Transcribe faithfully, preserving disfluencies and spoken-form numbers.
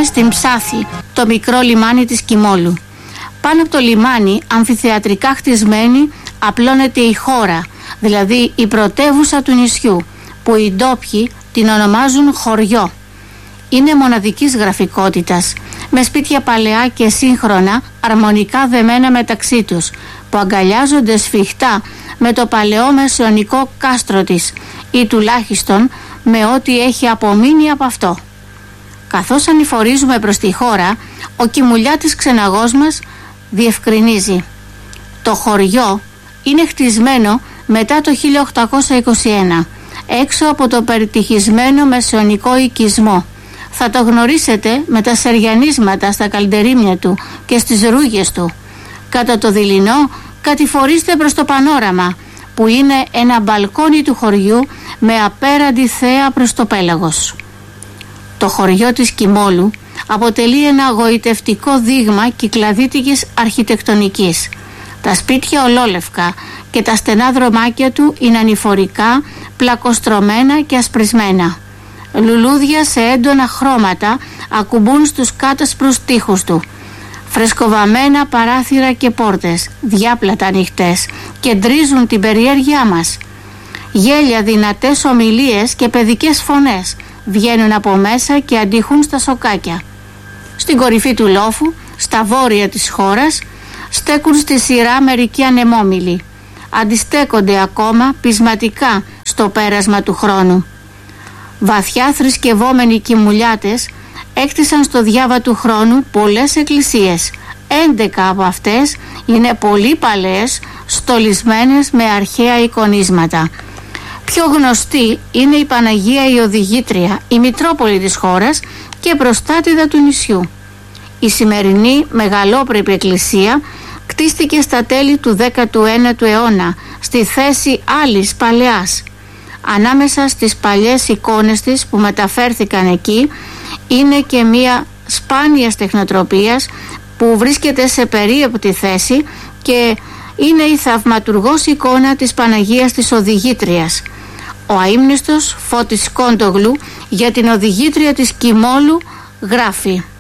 στην Ψάθη, το μικρό λιμάνι της Κιμόλου. Πάνω από το λιμάνι, αμφιθεατρικά χτισμένη, απλώνεται η χώρα, δηλαδή η πρωτεύουσα του νησιού, που οι ντόπιοι την ονομάζουν χωριό. Είναι μοναδικής γραφικότητας, με σπίτια παλαιά και σύγχρονα αρμονικά δεμένα μεταξύ τους, που αγκαλιάζονται σφιχτά με το παλαιό μεσαιωνικό κάστρο της, ή τουλάχιστον με ό,τι έχει απομείνει από αυτό. Καθώς ανηφορίζουμε προς τη χώρα, ο Κιμουλιάτης ξεναγός μας διευκρινίζει: το χωριό είναι χτισμένο μετά το χίλια οκτακόσια είκοσι ένα, έξω από το περιτυχισμένο μεσαιωνικό οικισμό. Θα το γνωρίσετε με τα σεριανίσματα στα καλντερίμια του και στις ρούγες του. Κατά το δειλινό κατηφορήστε προς το πανόραμα, που είναι ένα μπαλκόνι του χωριού με απέραντη θέα προς το πέλαγος. Το χωριό της Κιμόλου αποτελεί ένα γοητευτικό δείγμα κυκλαδίτικης αρχιτεκτονικής. Τα σπίτια ολόλευκα και τα στενά δρομάκια του είναι ανηφορικά, πλακοστρωμένα και ασπρισμένα. Λουλούδια σε έντονα χρώματα ακουμπούν στους κάτασπρους τοίχους του. Φρεσκοβαμμένα παράθυρα και πόρτες, διάπλατα ανοιχτές, κεντρίζουν την περιέργειά μας. Γέλια, δυνατές ομιλίες και παιδικές φωνές βγαίνουν από μέσα και αντιχούν στα σοκάκια. Στην κορυφή του λόφου, στα βόρεια της χώρας, στέκουν στη σειρά μερικοί ανεμόμυλοι. Αντιστέκονται ακόμα πεισματικά στο πέρασμα του χρόνου. Βαθιά θρησκευόμενοι Κιμουλιάτες έκτισαν στο διάβα του χρόνου πολλές εκκλησίες. Έντεκα από αυτές είναι πολύ παλαιές, στολισμένες με αρχαία εικονίσματα. Πιο γνωστή είναι η Παναγία η Οδηγήτρια, η Μητρόπολη της χώρας και προστάτηδα του νησιού. Η σημερινή μεγαλόπρεπη εκκλησία κτίστηκε στα τέλη του δέκατου ένατου αιώνα στη θέση άλλης παλαιάς. Ανάμεσα στις παλιές εικόνες της που μεταφέρθηκαν εκεί είναι και μία σπάνιας τεχνοτροπίας που βρίσκεται σε περίοπτη θέση και είναι η θαυματουργός εικόνα της Παναγίας της Οδηγήτριας. Ο αείμνηστος Φώτης Κόντογλου για την Οδηγήτρια της Κιμόλου γράφει: